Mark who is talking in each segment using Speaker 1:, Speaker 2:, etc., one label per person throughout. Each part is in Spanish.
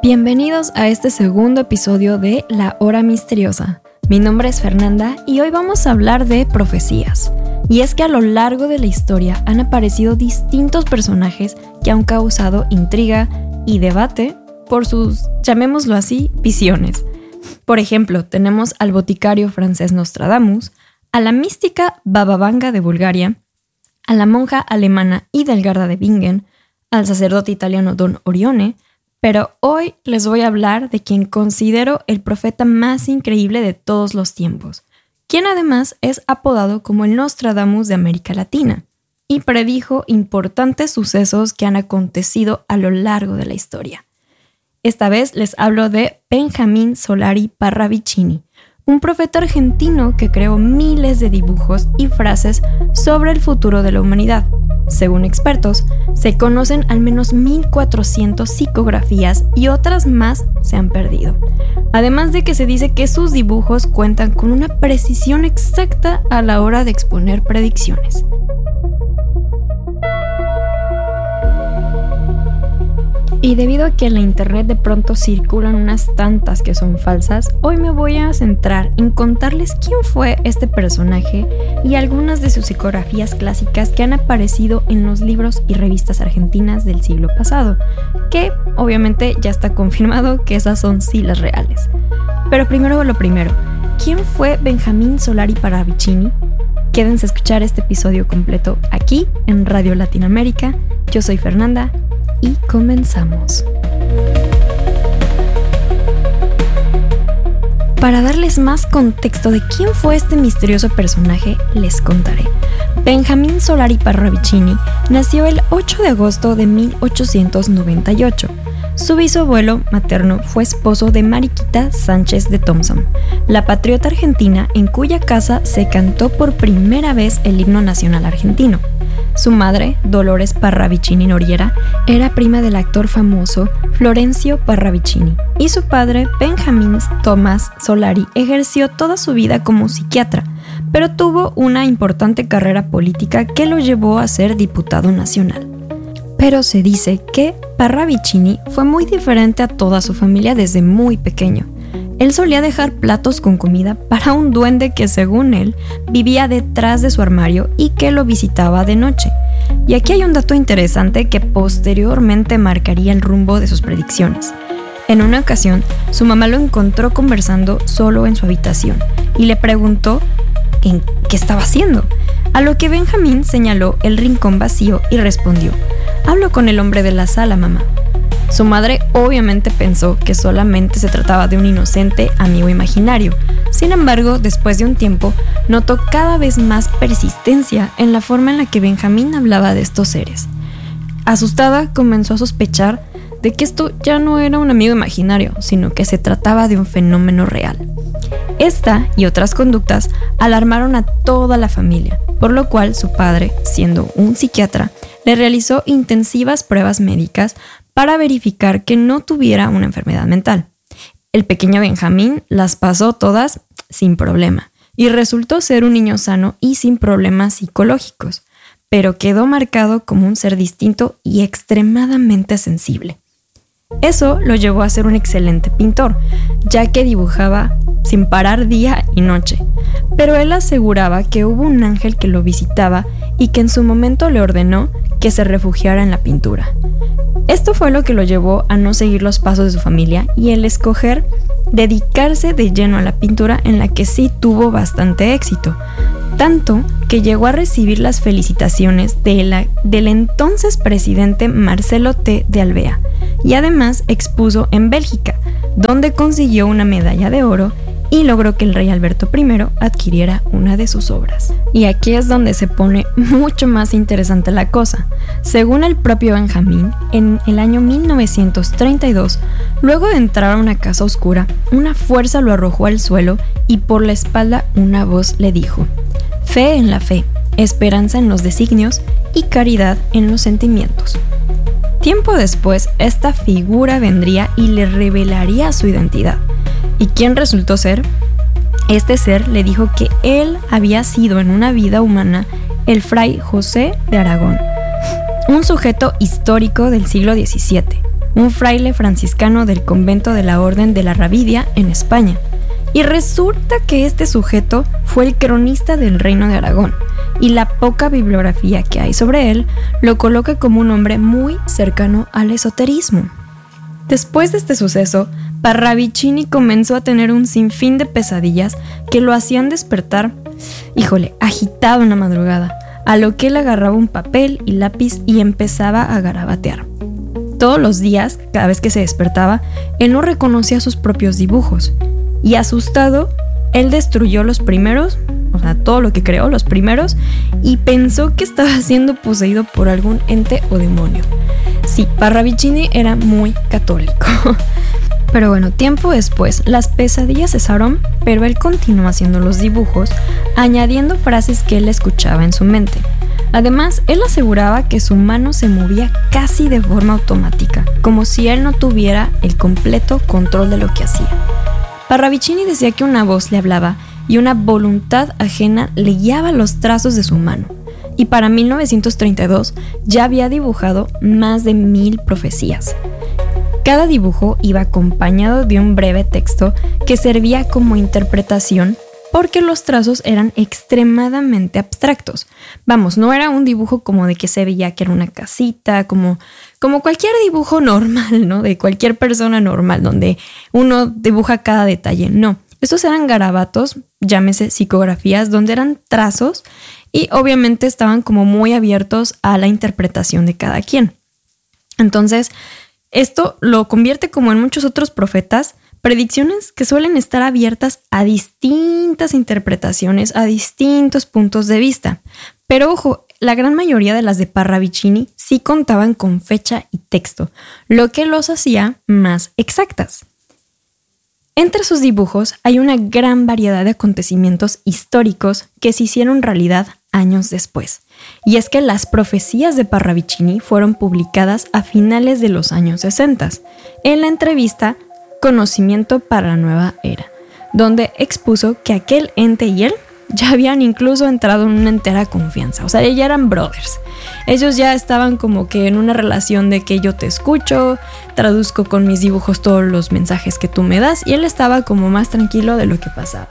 Speaker 1: Bienvenidos a este segundo episodio de La Hora Misteriosa. Mi nombre es Fernanda y hoy vamos a hablar de profecías. Y es que a lo largo de la historia han aparecido distintos personajes que han causado intriga y debate por sus, llamémoslo así, visiones. Por ejemplo, tenemos al boticario francés Nostradamus, a la mística Baba Vanga de Bulgaria, a la monja alemana Hildegarda de Bingen, al sacerdote italiano Don Orione, pero hoy les voy a hablar de quien considero el profeta más increíble de todos los tiempos, quien además es apodado como el Nostradamus de América Latina, y predijo importantes sucesos que han acontecido a lo largo de la historia. Esta vez les hablo de Benjamín Solari Parravicini, un profeta argentino que creó miles de dibujos y frases sobre el futuro de la humanidad. Según expertos, se conocen al menos 1400 psicografías y otras más se han perdido. Además de que se dice que sus dibujos cuentan con una precisión exacta a la hora de exponer predicciones. Y debido a que en la internet de pronto circulan unas tantas que son falsas, hoy me voy a centrar en contarles quién fue este personaje y algunas de sus psicografías clásicas que han aparecido en los libros y revistas argentinas del siglo pasado, que obviamente ya está confirmado que esas son sí las reales. Pero primero lo primero, ¿quién fue Benjamín Solari Parravicini? Quédense a escuchar este episodio completo aquí en Radio Latinoamérica. Yo soy Fernanda y comenzamos. Para darles más contexto de quién fue este misterioso personaje, les contaré. Benjamín Solari Parravicini nació el 8 de agosto de 1898. Su bisabuelo materno fue esposo de Mariquita Sánchez de Thompson, la patriota argentina en cuya casa se cantó por primera vez el himno nacional argentino. Su madre, Dolores Parravicini Noriera, era prima del actor famoso Florencio Parravicini, y su padre, Benjamín Tomás Solari, ejerció toda su vida como psiquiatra, pero tuvo una importante carrera política que lo llevó a ser diputado nacional. Pero se dice que Parravicini fue muy diferente a toda su familia desde muy pequeño. Él solía dejar platos con comida para un duende que, según él, vivía detrás de su armario y que lo visitaba de noche. Y aquí hay un dato interesante que posteriormente marcaría el rumbo de sus predicciones. En una ocasión, su mamá lo encontró conversando solo en su habitación y le preguntó en qué estaba haciendo, a lo que Benjamín señaló el rincón vacío y respondió: «Hablo con el hombre de la sala, mamá». Su madre obviamente pensó que solamente se trataba de un inocente amigo imaginario. Sin embargo, después de un tiempo, notó cada vez más persistencia en la forma en la que Benjamín hablaba de estos seres. Asustada, comenzó a sospechar de que esto ya no era un amigo imaginario, sino que se trataba de un fenómeno real. Esta y otras conductas alarmaron a toda la familia, por lo cual su padre, siendo un psiquiatra, le realizó intensivas pruebas médicas para verificar que no tuviera una enfermedad mental. El pequeño Benjamín las pasó todas sin problema y resultó ser un niño sano y sin problemas psicológicos, pero quedó marcado como un ser distinto y extremadamente sensible. Eso lo llevó a ser un excelente pintor, ya que dibujaba sin parar día y noche, pero él aseguraba que hubo un ángel que lo visitaba y que en su momento le ordenó que se refugiara en la pintura. Esto fue lo que lo llevó a no seguir los pasos de su familia y el escoger dedicarse de lleno a la pintura, en la que sí tuvo bastante éxito, tanto que llegó a recibir las felicitaciones del entonces presidente Marcelo T. de Alvear, y además expuso en Bélgica, donde consiguió una medalla de oro y logró que el rey Alberto I adquiriera una de sus obras. Y aquí es donde se pone mucho más interesante la cosa. Según el propio Benjamín, en el año 1932, luego de entrar a una casa oscura, una fuerza lo arrojó al suelo y por la espalda una voz le dijo: «Fe en la fe, esperanza en los designios y caridad en los sentimientos». Tiempo después, esta figura vendría y le revelaría su identidad. ¿Y quién resultó ser? Este ser le dijo que él había sido en una vida humana el fray José de Aragón, un sujeto histórico del siglo XVII, un fraile franciscano del convento de la Orden de la Ravidia en España. Y resulta que este sujeto fue el cronista del Reino de Aragón, y la poca bibliografía que hay sobre él lo coloca como un hombre muy cercano al esoterismo. Después de este suceso, Parravicini comenzó a tener un sinfín de pesadillas que lo hacían despertar, agitado en la madrugada, a lo que él agarraba un papel y lápiz y empezaba a garabatear. Todos los días, cada vez que se despertaba, él no reconocía sus propios dibujos, y asustado, él destruyó los primeros, todo lo que creó, los primeros, y pensó que estaba siendo poseído por algún ente o demonio. Sí, Parravicini era muy católico. Pero bueno, tiempo después, las pesadillas cesaron, pero él continuó haciendo los dibujos, añadiendo frases que él escuchaba en su mente. Además, él aseguraba que su mano se movía casi de forma automática, como si él no tuviera el completo control de lo que hacía. Parravicini decía que una voz le hablaba y una voluntad ajena le guiaba los trazos de su mano. Y para 1932 ya había dibujado más de 1000 profecías. Cada dibujo iba acompañado de un breve texto que servía como interpretación porque los trazos eran extremadamente abstractos. Vamos, no era un dibujo como de que se veía que era una casita, como cualquier dibujo normal, ¿no? De cualquier persona normal, donde uno dibuja cada detalle. No, estos eran garabatos, llámese psicografías, donde eran trazos y obviamente estaban como muy abiertos a la interpretación de cada quien. Entonces, esto lo convierte, como en muchos otros profetas, predicciones que suelen estar abiertas a distintas interpretaciones, a distintos puntos de vista. Pero ojo, la gran mayoría de las de Parravicini sí contaban con fecha y texto, lo que los hacía más exactas. Entre sus dibujos hay una gran variedad de acontecimientos históricos que se hicieron realidad años después. Y es que las profecías de Parravicini fueron publicadas a finales de los años 60 en la entrevista Conocimiento para la Nueva Era, donde expuso que aquel ente y él ya habían incluso entrado en una entera confianza. O sea, ya eran brothers. Ellos ya estaban como que en una relación de que yo te escucho, traduzco con mis dibujos todos los mensajes que tú me das, y él estaba como más tranquilo de lo que pasaba.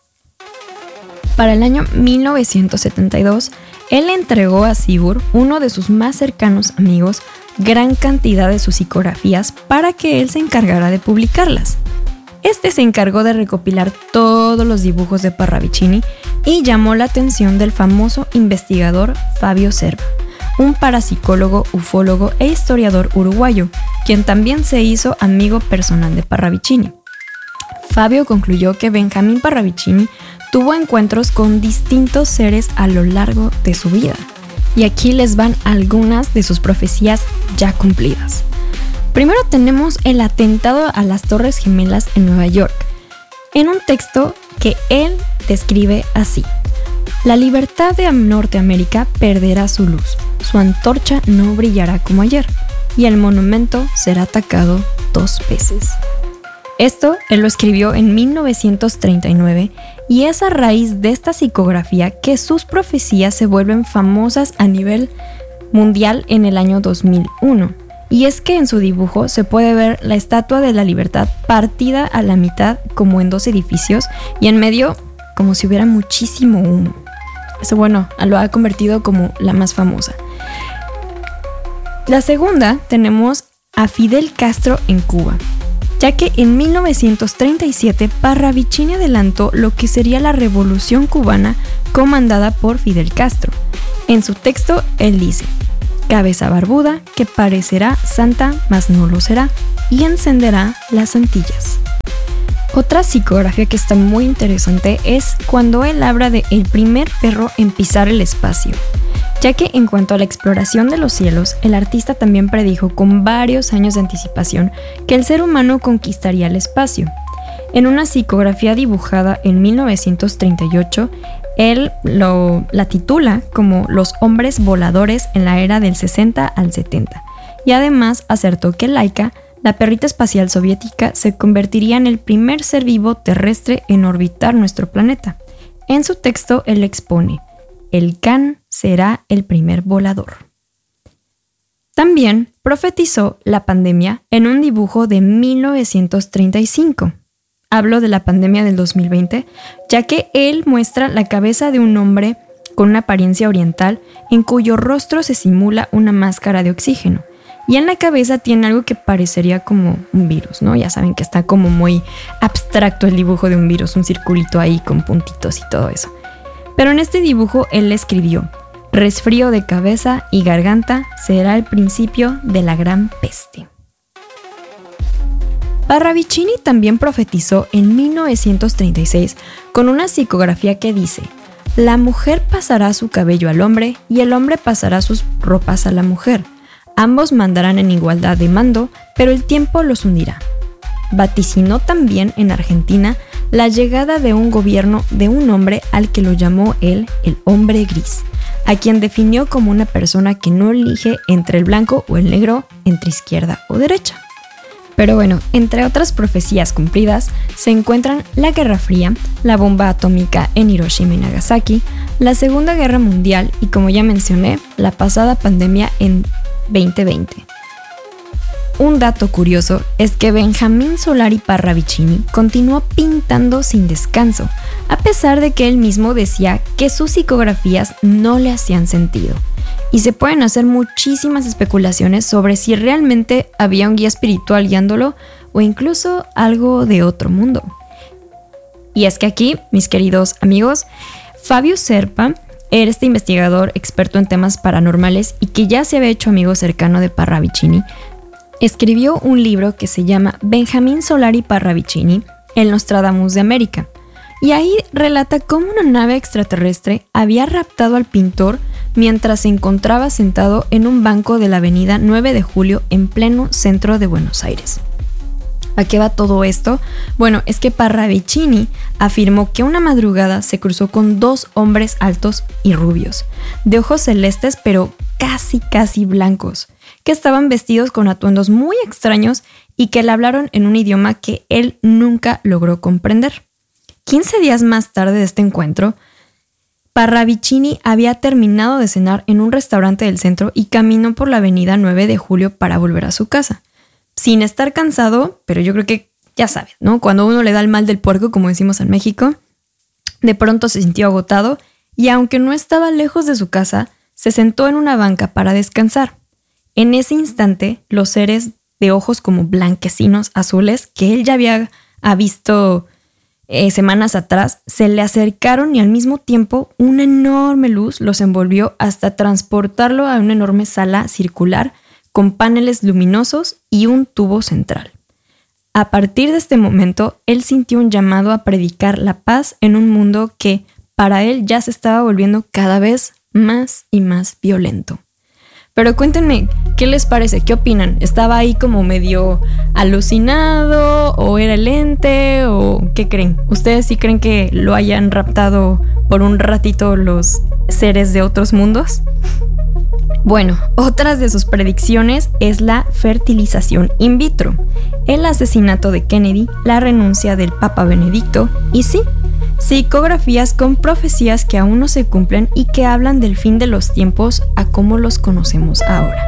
Speaker 1: Para el año 1972, él entregó a Sigurd, uno de sus más cercanos amigos, gran cantidad de sus psicografías para que él se encargara de publicarlas. Este se encargó de recopilar todos los dibujos de Parravicini y llamó la atención del famoso investigador Fabio Serva, un parapsicólogo, ufólogo e historiador uruguayo, quien también se hizo amigo personal de Parravicini. Fabio concluyó que Benjamín Parravicini tuvo encuentros con distintos seres a lo largo de su vida. Y aquí les van algunas de sus profecías ya cumplidas. Primero tenemos el atentado a las Torres Gemelas en Nueva York, en un texto que él describe así: la libertad de Norteamérica perderá su luz, su antorcha no brillará como ayer, y el monumento será atacado 2 veces. Esto él lo escribió en 1939 y es a raíz de esta psicografía que sus profecías se vuelven famosas a nivel mundial en el año 2001. Y es que en su dibujo se puede ver la Estatua de la Libertad partida a la mitad como en 2 edificios y en medio como si hubiera muchísimo humo. Eso, lo ha convertido como la más famosa. La segunda tenemos a Fidel Castro en Cuba, ya que en 1937 Parravicini adelantó lo que sería la Revolución Cubana comandada por Fidel Castro. En su texto él dice: cabeza barbuda que parecerá santa, mas no lo será, y encenderá las Antillas. Otra psicografía que está muy interesante es cuando él habla de el primer perro en pisar el espacio, ya que en cuanto a la exploración de los cielos, el artista también predijo con varios años de anticipación que el ser humano conquistaría el espacio. En una psicografía dibujada en 1938, él la titula como Los hombres voladores en la era del 60 al 70, y además acertó que Laika, la perrita espacial soviética, se convertiría en el primer ser vivo terrestre en orbitar nuestro planeta. En su texto él expone: el can será el primer volador. También profetizó la pandemia en un dibujo de 1935. Hablo de la pandemia del 2020, ya que él muestra la cabeza de un hombre con una apariencia oriental en cuyo rostro se simula una máscara de oxígeno. Y en la cabeza tiene algo que parecería como un virus, ¿no? Ya saben que está como muy abstracto el dibujo de un virus, un circulito ahí con puntitos y todo eso. Pero en este dibujo él escribió: resfrío de cabeza y garganta será el principio de la gran peste. Parravicini también profetizó en 1936 con una psicografía que dice: la mujer pasará su cabello al hombre y el hombre pasará sus ropas a la mujer. Ambos mandarán en igualdad de mando, pero el tiempo los hundirá. Vaticinó también en Argentina la llegada de un gobierno de un hombre al que lo llamó él el hombre gris, a quien definió como una persona que no elige entre el blanco o el negro, entre izquierda o derecha. Pero bueno, entre otras profecías cumplidas se encuentran la Guerra Fría, la bomba atómica en Hiroshima y Nagasaki, la Segunda Guerra Mundial y, como ya mencioné, la pasada pandemia en 2020. Un dato curioso es que Benjamín Solari Parravicini continuó pintando sin descanso, a pesar de que él mismo decía que sus psicografías no le hacían sentido. Y se pueden hacer muchísimas especulaciones sobre si realmente había un guía espiritual guiándolo o incluso algo de otro mundo. Y es que aquí, mis queridos amigos, Fabio Serpa, este investigador experto en temas paranormales y que ya se había hecho amigo cercano de Parravicini, escribió un libro que se llama Benjamín Solari Parravicini, el Nostradamus de América. Y ahí relata cómo una nave extraterrestre había raptado al pintor mientras se encontraba sentado en un banco de la avenida 9 de Julio en pleno centro de Buenos Aires. ¿A qué va todo esto? Bueno, es que Parravicini afirmó que una madrugada se cruzó con dos hombres altos y rubios, de ojos celestes pero casi blancos, que estaban vestidos con atuendos muy extraños y que le hablaron en un idioma que él nunca logró comprender. 15 días más tarde de este encuentro, Parravicini había terminado de cenar en un restaurante del centro y caminó por la avenida 9 de Julio para volver a su casa. Sin estar cansado, pero yo creo que ya sabes, ¿no? Cuando uno le da el mal del puerco, como decimos en México, de pronto se sintió agotado y aunque no estaba lejos de su casa, se sentó en una banca para descansar. En ese instante, los seres de ojos como blanquecinos azules que él ya había visto semanas atrás, se le acercaron y al mismo tiempo una enorme luz los envolvió hasta transportarlo a una enorme sala circular con paneles luminosos y un tubo central. A partir de este momento, él sintió un llamado a predicar la paz en un mundo que, para él, ya se estaba volviendo cada vez más y más violento. Pero cuéntenme, ¿qué les parece? ¿Qué opinan? ¿Estaba ahí como medio alucinado? ¿O era el ente? ¿O qué creen? ¿Ustedes sí creen que lo hayan raptado por un ratito los seres de otros mundos? Bueno, otras de sus predicciones es la fertilización in vitro, el asesinato de Kennedy, la renuncia del Papa Benedicto y sí, psicografías con profecías que aún no se cumplen y que hablan del fin de los tiempos a como los conocemos ahora.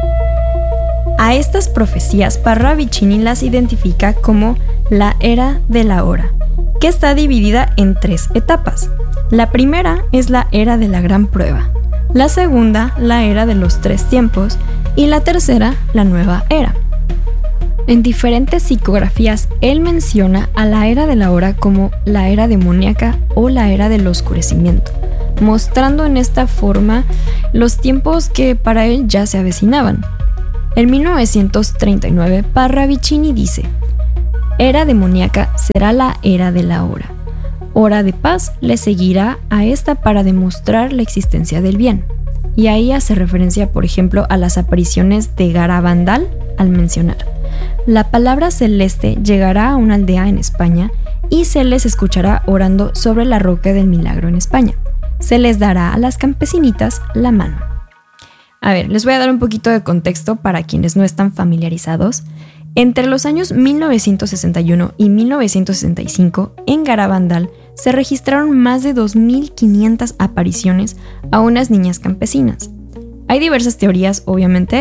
Speaker 1: A estas profecías Parravicini las identifica como la era de la hora, que está dividida en 3 etapas. La primera es la era de la gran prueba, la segunda la era de los 3 tiempos y la tercera la nueva era. En diferentes psicografías, él menciona a la era de la hora como la era demoníaca o la era del oscurecimiento, mostrando en esta forma los tiempos que para él ya se avecinaban. En 1939, Parravicini dice: era demoníaca será la era de la hora. Hora de paz le seguirá a esta para demostrar la existencia del bien. Y ahí hace referencia, por ejemplo, a las apariciones de Garabandal al mencionar: la palabra celeste llegará a una aldea en España y se les escuchará orando sobre la roca del milagro en España. Se les dará a las campesinitas la mano. A ver, les voy a dar un poquito de contexto para quienes no están familiarizados. Entre los años 1961 y 1965, en Garabandal se registraron más de 2.500 apariciones a unas niñas campesinas. Hay diversas teorías, obviamente,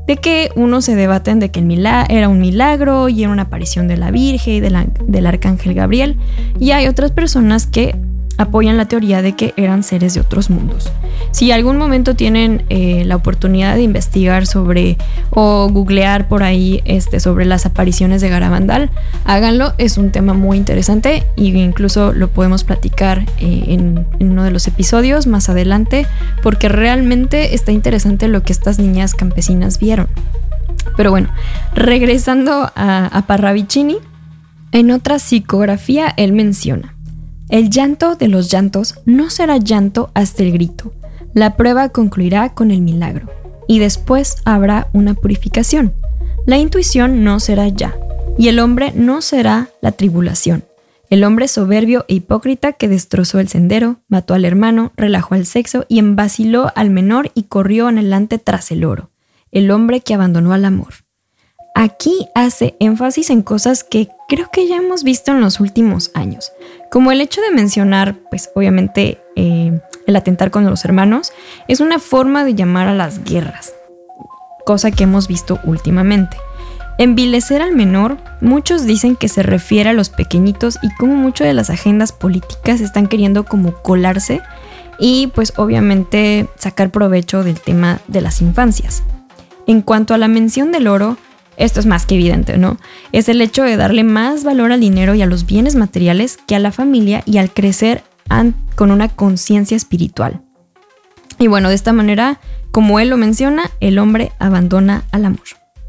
Speaker 1: de que unos se debaten de que era un milagro y era una aparición de la Virgen y del Arcángel Gabriel, y hay otras personas que apoyan la teoría de que eran seres de otros mundos. Si algún momento tienen la oportunidad de investigar sobre o googlear por ahí sobre las apariciones de Garabandal, háganlo, es un tema muy interesante e incluso lo podemos platicar en uno de los episodios más adelante, porque realmente está interesante lo que estas niñas campesinas vieron. Pero bueno, regresando a Parravicini, en otra psicografía él menciona: el llanto de los llantos no será llanto hasta el grito. La prueba concluirá con el milagro, y después habrá una purificación. La intuición no será ya, y el hombre no será la tribulación. El hombre soberbio e hipócrita que destrozó el sendero, mató al hermano, relajó al sexo y envaciló al menor y corrió adelante tras el oro. El hombre que abandonó al amor. Aquí hace énfasis en cosas que creo que ya hemos visto en los últimos años, como el hecho de mencionar, pues obviamente el atentar con los hermanos es una forma de llamar a las guerras, cosa que hemos visto últimamente. Envilecer al menor, muchos dicen que se refiere a los pequeñitos y como mucho de las agendas políticas están queriendo como colarse y pues obviamente sacar provecho del tema de las infancias. En cuanto a la mención del oro, esto es más que evidente, ¿no? Es el hecho de darle más valor al dinero y a los bienes materiales que a la familia y al crecer con una conciencia espiritual. Y bueno, de esta manera, como él lo menciona, el hombre abandona al amor.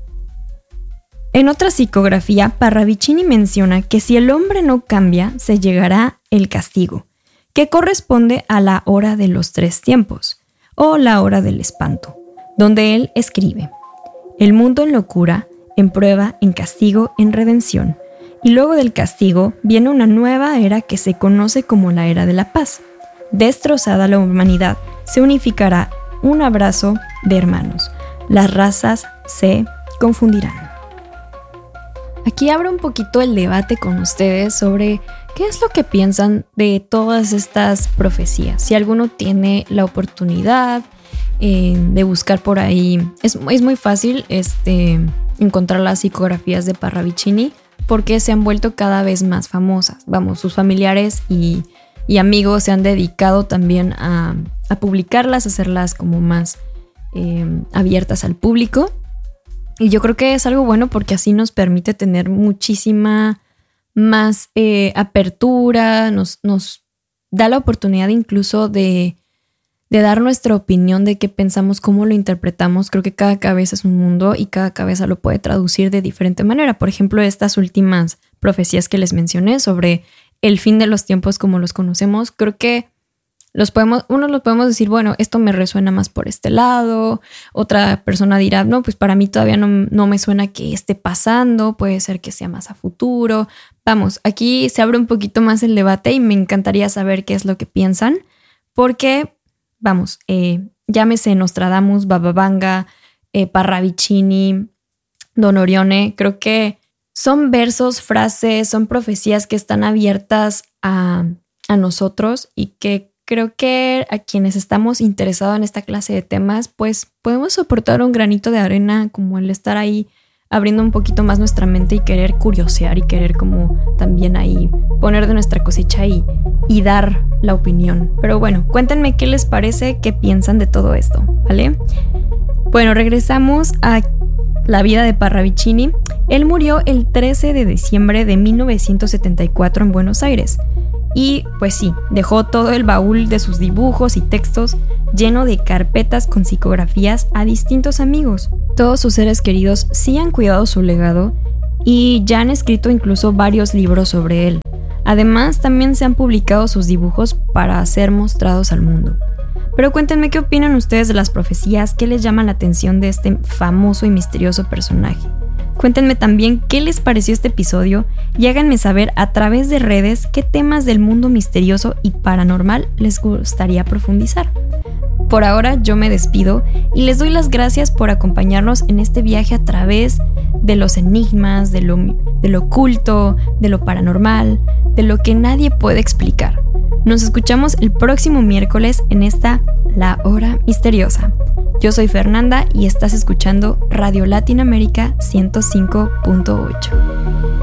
Speaker 1: En otra psicografía, Parravicini menciona que si el hombre no cambia, se llegará el castigo, que corresponde a la hora de los 3 tiempos, o la hora del espanto, donde él escribe: el mundo en locura, en prueba, en castigo, en redención. Y luego del castigo viene una nueva era que se conoce como la era de la paz. Destrozada la humanidad, se unificará un abrazo de hermanos. Las razas se confundirán. Aquí abro un poquito el debate con ustedes sobre qué es lo que piensan de todas estas profecías. Si alguno tiene la oportunidad de buscar por ahí, es muy fácil encontrar las psicografías de Parravicini porque se han vuelto cada vez más famosas. Vamos, sus familiares y amigos se han dedicado también a publicarlas, a hacerlas como más abiertas al público. Y yo creo que es algo bueno porque así nos permite tener muchísima más apertura, nos da la oportunidad incluso de dar nuestra opinión de qué pensamos, cómo lo interpretamos. Creo que cada cabeza es un mundo y cada cabeza lo puede traducir de diferente manera. Por ejemplo, estas últimas profecías que les mencioné sobre el fin de los tiempos como los conocemos, creo que unos lo podemos decir, bueno, esto me resuena más por este lado. Otra persona dirá, no, pues para mí todavía no me suena que esté pasando, puede ser que sea más a futuro. Vamos, aquí se abre un poquito más el debate y me encantaría saber qué es lo que piensan, porque vamos, llámese Nostradamus, Baba Vanga, Parravicini, Don Orione, creo que son versos, frases, son profecías que están abiertas a nosotros y que creo que a quienes estamos interesados en esta clase de temas, pues podemos soportar un granito de arena, como el estar ahí abriendo un poquito más nuestra mente y querer curiosear y querer como también ahí poner de nuestra cosecha y dar la opinión. Pero bueno, cuéntenme qué les parece, qué piensan de todo esto, ¿vale? Bueno, regresamos a la vida de Parravicini. Él murió el 13 de diciembre de 1974 en Buenos Aires. Y pues sí, dejó todo el baúl de sus dibujos y textos lleno de carpetas con psicografías a distintos amigos. Todos sus seres queridos sí han cuidado su legado y ya han escrito incluso varios libros sobre él. Además, también se han publicado sus dibujos para ser mostrados al mundo. Pero cuéntenme qué opinan ustedes de las profecías, qué les llama la atención de este famoso y misterioso personaje. Cuéntenme también qué les pareció este episodio y háganme saber a través de redes qué temas del mundo misterioso y paranormal les gustaría profundizar. Por ahora yo me despido y les doy las gracias por acompañarnos en este viaje a través de los enigmas, de lo oculto, de lo paranormal, de lo que nadie puede explicar. Nos escuchamos el próximo miércoles en esta La Hora Misteriosa. Yo soy Fernanda y estás escuchando Radio Latinoamérica 105.8.